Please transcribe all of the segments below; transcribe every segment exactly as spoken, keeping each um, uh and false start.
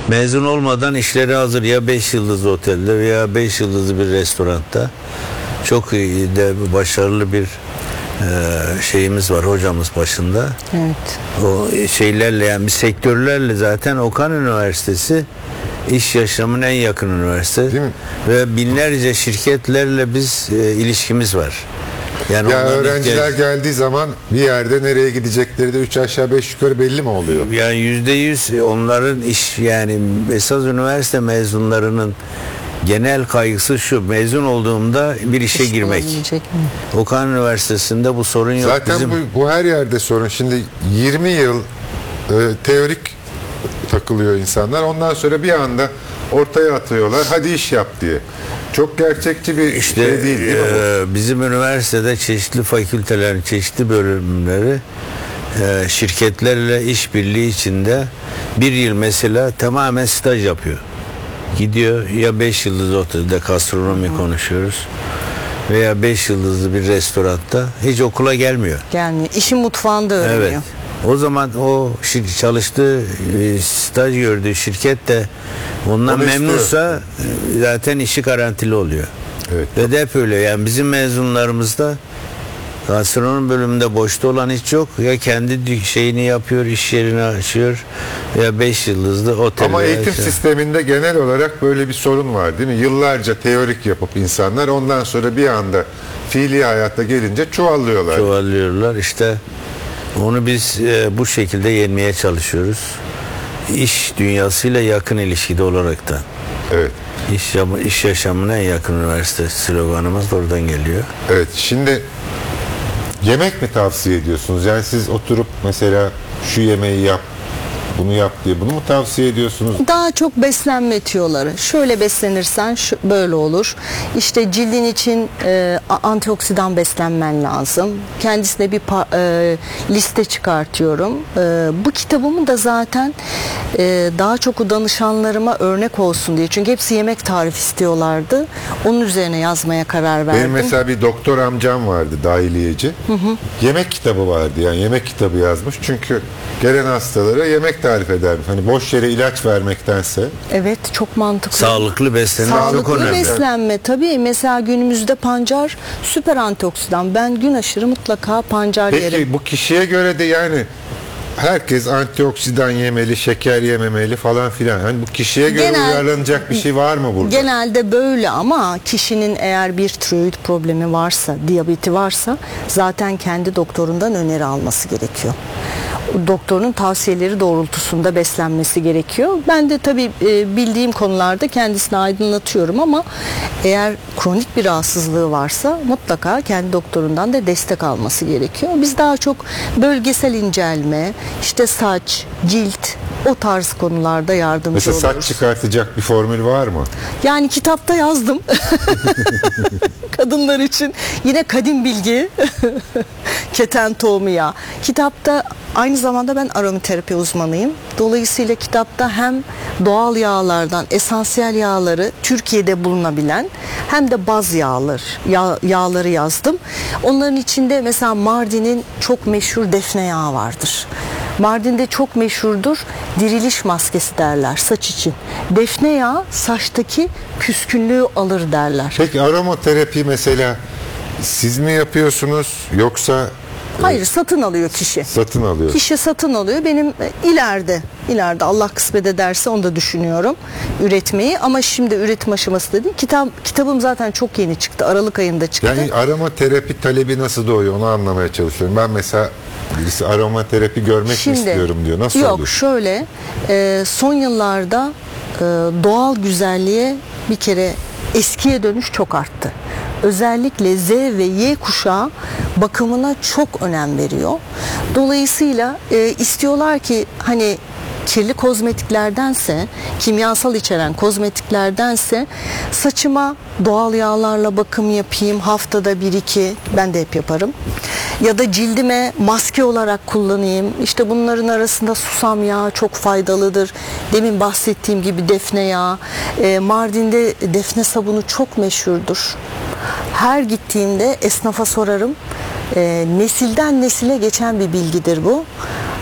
Mezun olmadan işleri hazır, ya beş yıldızlı otelde veya beş yıldızlı bir restoranda. Çok iyi de başarılı bir e, şeyimiz var, hocamız başında. Evet. O şeylerle, yani sektörlerle zaten Okan Üniversitesi iş yaşamına en yakın üniversite. Değil mi? Ve binlerce şirketlerle biz e, ilişkimiz var. Yani Ya öğrenciler ihtiyaç... geldiği zaman bir yerde nereye gidecekleri de üç aşağı beş yukarı belli mi oluyor? Yani yüzde yüz onların iş, yani esas üniversite mezunlarının genel kaygısı şu: mezun olduğumda bir işe İş girmek. Okan Üniversitesi'nde bu sorun yok. Zaten Bizim... bu, bu her yerde sorun. Şimdi yirmi yıl e, teorik takılıyor insanlar. Ondan sonra bir anda ortaya atıyorlar. Hadi iş yap diye. Çok gerçekçi bir işte, şey değil, değil mi e, bizim üniversitede çeşitli fakültelerin çeşitli bölümleri e, şirketlerle işbirliği içinde bir yıl mesela tamamen staj yapıyor. Gidiyor ya beş yıldızlı otelde gastronomi Hı. konuşuyoruz veya beş yıldızlı bir restoranda, hiç okula gelmiyor. Gelmiyor. İşin mutfağında öğreniyor. Evet. O zaman o çalıştığı, staj gördüğü şirket de ondan Onu memnunsa istiyor. zaten işi garantili oluyor. Evet. Ve de hep öyle. Yani bizim mezunlarımızda gastronomi bölümünde boşta olan hiç yok. Ya kendi şeyini yapıyor, iş yerini açıyor, ya beş yıldızlı otel. Ama eğitim şey. sisteminde genel olarak böyle bir sorun var, değil mi? Yıllarca teorik yapıp insanlar ondan sonra bir anda fiili hayata gelince çuvallıyorlar. Çuvallıyorlar. İşte onu biz e, bu şekilde yenmeye çalışıyoruz. İş dünyasıyla yakın ilişkide olarak da. Evet. İş, iş yaşamına en yakın üniversite sloganımız da oradan geliyor. Evet. Şimdi yemek mi tavsiye ediyorsunuz? Yani siz oturup mesela şu yemeği yap, bunu yap diye bunu mu tavsiye ediyorsunuz? Daha çok beslenme tüyoları. Şöyle beslenirsen şu, böyle olur. İşte cildin için e, antioksidan beslenmen lazım. Kendisine bir e, liste çıkartıyorum. E, bu kitabımı da zaten e, daha çok danışanlarıma örnek olsun diye. Çünkü hepsi yemek tarifi istiyorlardı. Onun üzerine yazmaya karar verdim. Benim mesela bir doktor amcam vardı, dahiliyeci. Hı hı. Yemek kitabı vardı, yani yemek kitabı yazmış. Çünkü gelen hastalara yemek tarif edermiş. Hani boş yere ilaç vermektense. Evet, çok mantıklı. Sağlıklı beslenme Sağlıklı çok önemli. beslenme tabii. Mesela günümüzde pancar süper antioksidan. Ben gün aşırı mutlaka pancar Peki, yerim. Peki bu kişiye göre de yani herkes antioksidan yemeli, şeker yememeli falan filan. Hani bu kişiye göre Genel, uyarlanacak bir şey var mı burada? Genelde böyle, ama kişinin eğer bir tiroid problemi varsa, diyabeti varsa zaten kendi doktorundan öneri alması gerekiyor. Doktorun tavsiyeleri doğrultusunda beslenmesi gerekiyor. Ben de tabii e, bildiğim konularda kendisine aydınlatıyorum, ama eğer kronik bir rahatsızlığı varsa mutlaka kendi doktorundan da destek alması gerekiyor. Biz daha çok bölgesel incelme, işte saç, cilt, o tarz konularda yardımcı Mesela oluyoruz. Saç çıkartacak bir formül var mı? Yani kitapta yazdım. Kadınlar için yine kadim bilgi. Keten tohumu yağı. Kitapta aynı zamanda ben aromaterapi uzmanıyım. Dolayısıyla kitapta hem doğal yağlardan esansiyel yağları, Türkiye'de bulunabilen, hem de baz yağlar, yağ, yağları yazdım. Onların içinde mesela Mardin'in çok meşhur defne yağı vardır. Mardin'de çok meşhurdur diriliş maskesi derler saç için. Defne yağı saçtaki küskünlüğü alır derler. Peki aromaterapi mesela siz mi yapıyorsunuz yoksa? Hayır, satın alıyor kişi. Satın alıyor. Kişi satın alıyor. Benim ileride, ileride Allah kısmet ederse onu da düşünüyorum üretmeyi, ama şimdi üretim aşaması da değil. Kitap, kitabım zaten çok yeni çıktı. Aralık ayında çıktı. Yani aromaterapi talebi nasıl doğuyor, onu anlamaya çalışıyorum. Ben mesela birisi aromaterapi görmek Şimdi, mi istiyorum diyor. Nasıl yok, olur? Yok şöyle e, son yıllarda e, doğal güzelliğe bir kere eskiye dönüş çok arttı. Özellikle Z ve Y kuşağı bakımına çok önem veriyor. Dolayısıyla e, istiyorlar ki hani kirli kozmetiklerdense, kimyasal içeren kozmetiklerdense saçıma doğal yağlarla bakım yapayım, haftada bir iki, ben de hep yaparım. Ya da cildime maske olarak kullanayım. İşte bunların arasında susam yağı çok faydalıdır. Demin bahsettiğim gibi defne yağı. E, Mardin'de defne sabunu çok meşhurdur. Her gittiğimde esnafa sorarım. E, nesilden nesile geçen bir bilgidir bu.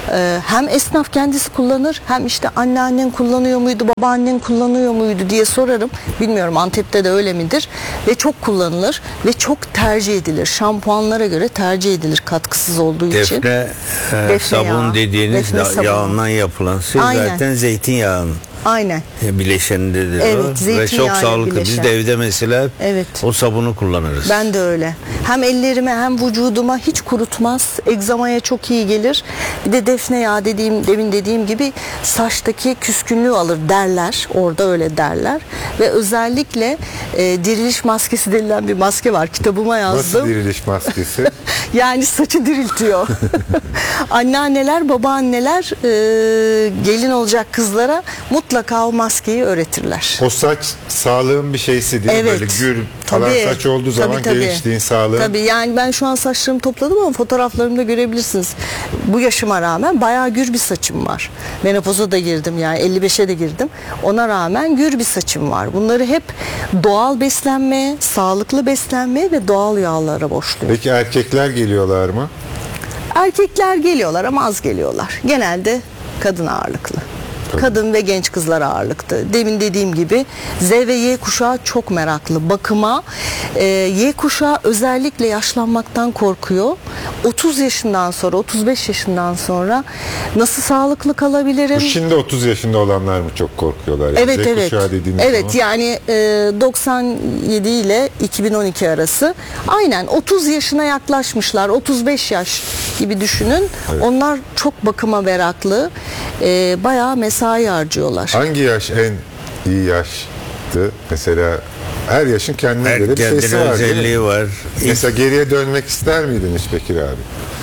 Ee, hem esnaf kendisi kullanır, hem işte anneannen kullanıyor muydu, babaannen kullanıyor muydu diye sorarım. Bilmiyorum, Antep'te de öyle midir? Ve çok kullanılır ve çok tercih edilir. Şampuanlara göre tercih edilir, katkısız olduğu için. Defne, e, Defne sabun yağı. dediğiniz Defne da- sabunu. yağından yapılan şey Aynen. zaten zeytinyağının Aynen. bileşenidir Evet, o. Ve çok zeytinyağıyla sağlıklı. Biz bileşen. de evde mesela Evet. o sabunu kullanırız. Ben de öyle. Hem ellerime hem vücuduma hiç kurutmaz. Egzamaya çok iyi gelir. Bir de defne yağı dediğim, demin dediğim gibi saçtaki küskünlüğü alır derler. Orada öyle derler. Ve özellikle e, diriliş maskesi denilen bir maske var. Kitabıma yazdım. Nasıl diriliş maskesi? Yani saçı diriltiyor. Anneanneler, babaanneler e, gelin olacak kızlara mutlaka o maskeyi öğretirler. O saç sağlığın bir şeysi değil mi? Evet. Böyle gür falan Tabii. saç olduğu zaman Tabii, tabii. gençliğin sağlığı. Tabii, yani ben şu an saçlarımı topladım ama fotoğraflarımda görebilirsiniz. Bu yaşıma rağmen bayağı gür bir saçım var. Menopoza da girdim, yani elli beşe de girdim. Ona rağmen gür bir saçım var. Bunları hep doğal beslenmeye, sağlıklı beslenmeye ve doğal yağlara borçluyum. Peki erkekler geliyorlar mı? Erkekler geliyorlar ama az geliyorlar. Genelde kadın ağırlıklı. Kadın ve genç kızlar ağırlıklı. Demin dediğim gibi Z ve Y kuşağı çok meraklı bakıma. Ee, Y kuşağı özellikle yaşlanmaktan korkuyor. otuz yaşından sonra, otuz beş yaşından sonra nasıl sağlıklı kalabilirim? Bu şimdi otuz yaşında olanlar mı çok korkuyorlar? Yani Evet Z evet. kuşağı dediğimiz Evet zaman. yani e, doksan yedi ile iki bin on iki arası. Aynen otuz yaşına yaklaşmışlar. otuz beş yaş gibi düşünün. Evet. Onlar çok bakıma meraklı. E, bayağı mesai harcıyorlar. Hangi yaş en iyi yaştı? Mesela her yaşın kendine Her göre bir kendine şeysi var değil mi? özelliği var. İlk Mesela geriye dönmek ister miydin hiç Bekir abi?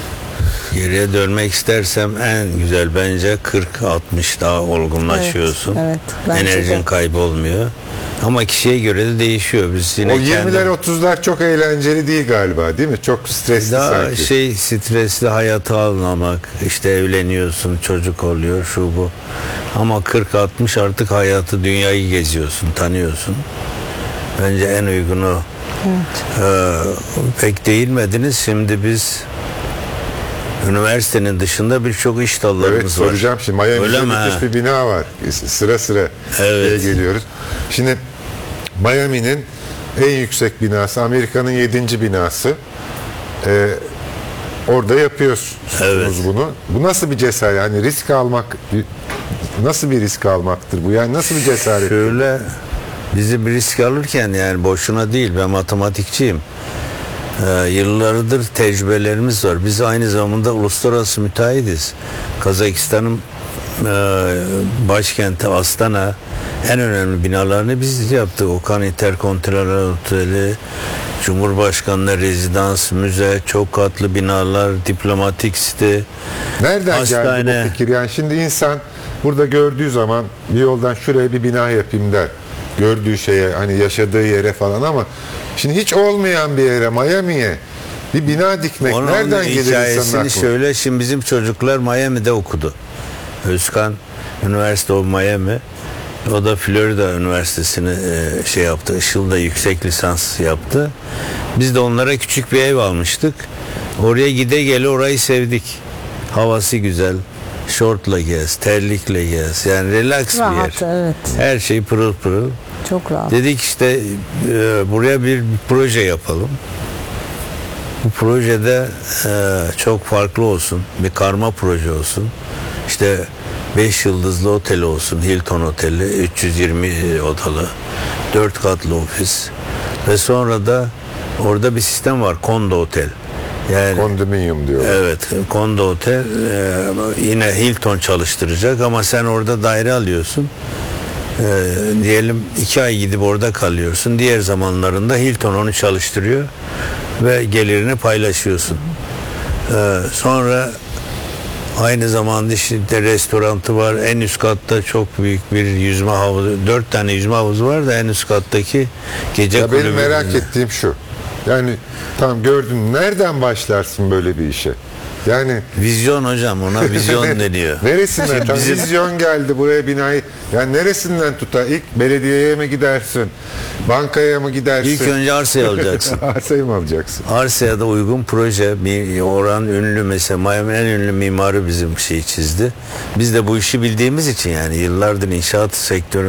geriye dönmek istersem en güzel bence kırk altmış daha olgunlaşıyorsun. Evet, evet, bence Enerjin de. kaybolmuyor. Ama kişiye göre de değişiyor. Biz yine O yirmiler kendi- otuzlar çok eğlenceli değil galiba değil mi? Çok stresli daha sanki. şey stresli hayatı anlamak, işte evleniyorsun, çocuk oluyor, şu bu. Ama kırk altmış artık hayatı, dünyayı geziyorsun, tanıyorsun. Bence en uygunu. Ee, pek değinmediniz. Şimdi biz üniversitenin dışında birçok iş Evet dallarımız var. soracağım şimdi. Öyle Miami'de mi? müthiş bir bina var. Sıra sıra Evet. şeye geliyoruz. Şimdi Miami'nin en yüksek binası, Amerika'nın yedinci binası. Ee, orada yapıyorsunuz Evet. bunu. Bu nasıl bir cesaret? Yani risk almak nasıl bir risk almaktır bu? Yani nasıl bir cesaret? Şöyle, bizi bir risk alırken, yani boşuna değil, ben matematikçiyim. Ee, yıllardır tecrübelerimiz var. Biz aynı zamanda uluslararası müteahhitiz. Kazakistan'ın e, başkenti Astana en önemli binalarını biz yaptık. Okan Interkontinental Oteli, Cumhurbaşkanlığı rezidans, müze, çok katlı binalar, diplomatik site. Nereden geldi hastane. bu fikir? Yani şimdi insan burada gördüğü zaman bir yoldan şuraya bir bina yapayım der. Gördüğü şeye, hani yaşadığı yere falan, ama şimdi hiç olmayan bir yere, Miami'ye bir bina dikmek Onun nereden gelir insanın hikayesini aklına? şöyle, şimdi bizim çocuklar Miami'de okudu. Özkan Üniversite of Miami. O da Florida Üniversitesi'ni e, şey yaptı. Işıl'da yüksek lisans yaptı. Biz de onlara küçük bir ev almıştık. Oraya gide gele orayı sevdik. Havası güzel. Şortla gez, terlikle gez. Yani relax Rahat, bir yer. evet. Her şey pırıl pırıl. Çok rahat. Dedik işte e, buraya bir, bir proje yapalım. Bu projede e, çok farklı olsun. Bir karma proje olsun. İşte beş yıldızlı otel olsun. Hilton Oteli, üç yüz yirmi odalı, dört katlı ofis. Ve sonra da orada bir sistem var. Kondo otel. Yani Kondominium diyor. evet, kondo otel, e, yine Hilton çalıştıracak ama sen orada daire alıyorsun. E, diyelim iki ay gidip orada kalıyorsun. Diğer zamanlarında Hilton onu çalıştırıyor ve gelirini paylaşıyorsun. E, sonra aynı zamanda işte restorantı var. En üst katta çok büyük bir yüzme havuzu. Dört tane yüzme havuzu var da en üst kattaki gece Ya kulübü. benim merak ettiğim şu. Yani tam gördün, nereden başlarsın böyle bir işe? Yani Vizyon hocam, ona vizyon deniyor. neresinden? Tam Bizim- vizyon geldi buraya binayı. Yani neresinden tutar? İlk belediyeye mi gidersin? Bankaya mı gidersin? İlk önce arsayı alacaksın. Arsayı mı alacaksın? Arsaya da uygun proje. Bir oran ünlü mesela Miami'nin en ünlü mimarı bizim şeyi çizdi. Biz de bu işi bildiğimiz için yani yıllardır inşaat sektörü